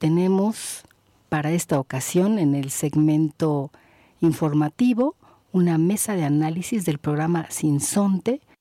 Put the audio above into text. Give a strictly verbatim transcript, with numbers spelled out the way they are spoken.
tenemos para esta ocasión en el segmento informativo una mesa de análisis del programa Sinsonte